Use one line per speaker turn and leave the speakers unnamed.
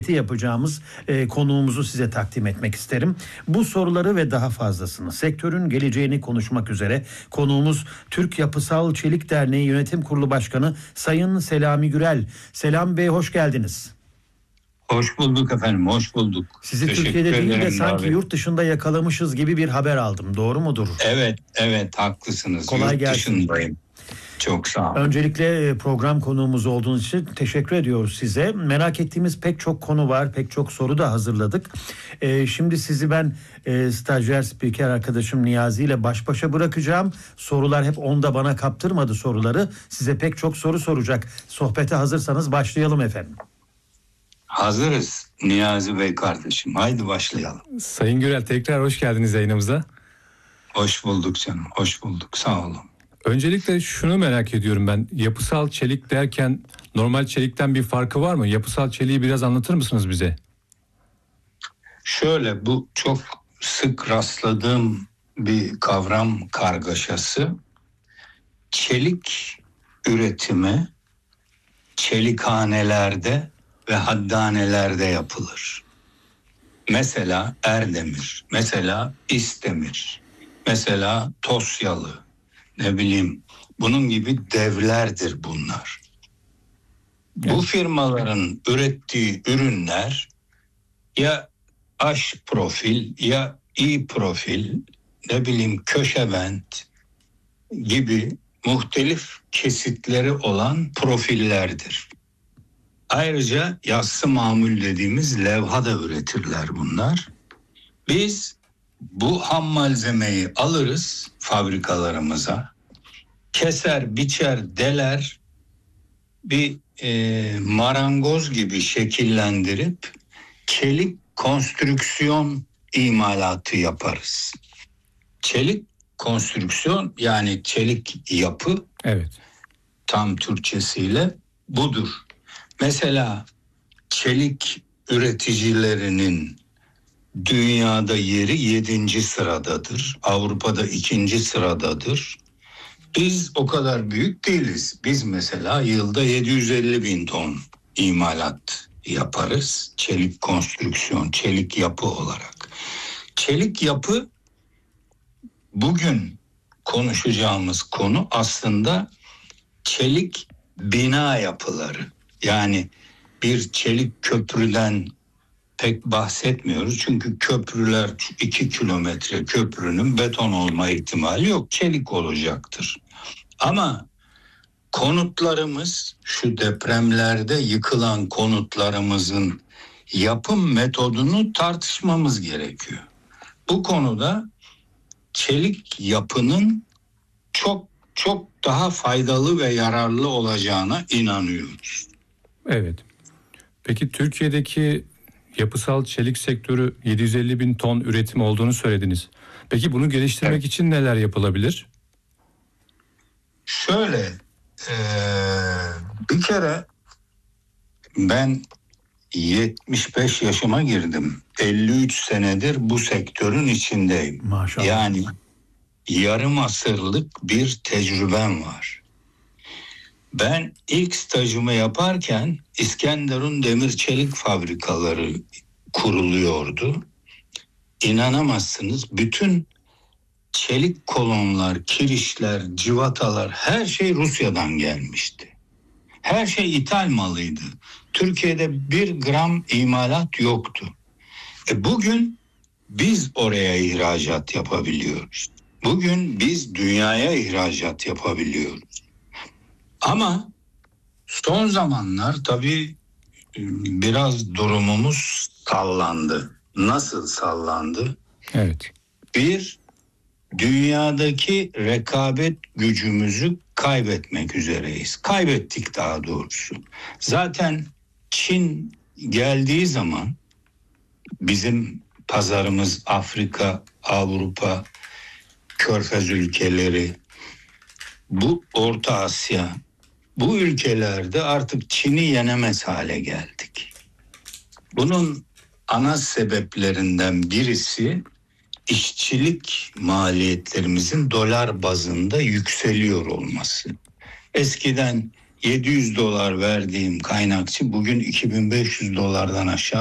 yapacağımız konuğumuzu size takdim etmek isterim. Bu soruları ve daha fazlasını, sektörün geleceğini konuşmak üzere konuğumuz Türk Yapısal Çelik Derneği Yönetim Kurulu Başkanı Sayın Selami Gürel. Selam Bey, hoş geldiniz.
Hoş bulduk efendim, hoş bulduk.
Sizi Türkiye'de değil de sanki yurt dışında yakalamışız gibi bir haber aldım. Doğru mudur?
Evet haklısınız.
Kolay gelsin.
Dışındayım. Çok sağ olun.
Öncelikle program konuğumuz olduğunuz için teşekkür ediyoruz size. Merak ettiğimiz pek çok konu var, pek çok soru da hazırladık. Şimdi sizi ben stajyer spiker arkadaşım Niyazi ile baş başa bırakacağım. Sorular hep onda, bana kaptırmadı soruları. Size pek çok soru soracak. Sohbete hazırsanız başlayalım efendim.
Hazırız Niyazi Bey kardeşim. Haydi başlayalım.
Sayın Gürel, tekrar hoş geldiniz yayınımıza.
Hoş bulduk canım, hoş bulduk. Sağ olun.
Öncelikle şunu merak ediyorum ben. Yapısal çelik derken normal çelikten bir farkı var mı? Yapısal çeliği biraz anlatır mısınız bize?
Şöyle, bu çok sık rastladığım bir kavram kargaşası. Çelik üretimi çelikhanelerde ve haddanelerde yapılır. Mesela Erdemir, mesela İsdemir, mesela Tosyalı, ne bileyim, bunun gibi devlerdir bunlar. Evet. Bu firmaların ürettiği ürünler ya H profil ya I profil, ne bileyim köşebent gibi muhtelif kesitleri olan profillerdir. Ayrıca yassı mamul dediğimiz levha da üretirler bunlar. Biz bu ham malzemeyi alırız fabrikalarımıza, keser, biçer, deler, bir marangoz gibi şekillendirip çelik konstrüksiyon imalatı yaparız. Çelik konstrüksiyon, yani çelik yapı,
evet,
tam Türkçesiyle budur. Mesela çelik üreticilerinin dünyada yeri 7. sıradadır. Avrupa'da 2. sıradadır. Biz o kadar büyük değiliz. Biz mesela yılda 750 bin ton imalat yaparız. Çelik konstrüksiyon, çelik yapı olarak. Çelik yapı, bugün konuşacağımız konu aslında çelik bina yapıları. Yani bir çelik köprüden pek bahsetmiyoruz. Çünkü köprüler, 2 kilometre köprünün beton olma ihtimali yok. Çelik olacaktır. Ama konutlarımız, şu depremlerde yıkılan konutlarımızın yapım metodunu tartışmamız gerekiyor. Bu konuda çelik yapının çok daha faydalı ve yararlı olacağına inanıyoruz.
Evet. Peki Türkiye'deki yapısal çelik sektörü 750 bin ton üretim olduğunu söylediniz. Peki bunu geliştirmek için neler yapılabilir?
Şöyle, bir kere ben 75 yaşıma girdim. 53 senedir bu sektörün içindeyim.
Maşallah.
Yani yarım asırlık bir tecrübem var. Ben ilk stajımı yaparken İskenderun demir çelik fabrikaları kuruluyordu. İnanamazsınız, bütün çelik kolonlar, kirişler, civatalar, her şey Rusya'dan gelmişti. Her şey ithal malıydı. Türkiye'de 1 gram imalat yoktu. Bugün biz oraya ihracat yapabiliyoruz. Bugün biz dünyaya ihracat yapabiliyoruz. Ama son zamanlar tabii biraz durumumuz sallandı. Nasıl sallandı?
Evet.
Bir, dünyadaki rekabet gücümüzü kaybetmek üzereyiz. Kaybettik daha doğrusu. Zaten Çin geldiği zaman bizim pazarımız Afrika, Avrupa, Körfez ülkeleri, bu Orta Asya, bu ülkelerde artık Çin'i yenemez hale geldik. Bunun ana sebeplerinden birisi işçilik maliyetlerimizin dolar bazında yükseliyor olması. Eskiden 700 dolar verdiğim kaynakçı bugün 2500 dolardan aşağı